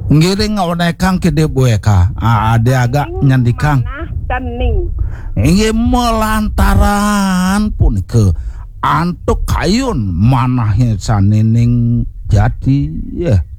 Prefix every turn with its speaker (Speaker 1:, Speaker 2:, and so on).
Speaker 1: Ngiring onekang kede bueka. Ade agak nyandikang.
Speaker 2: Manah kening.
Speaker 1: Inge melantaran pun ke antuk kayun manahnya sanining jadi ya.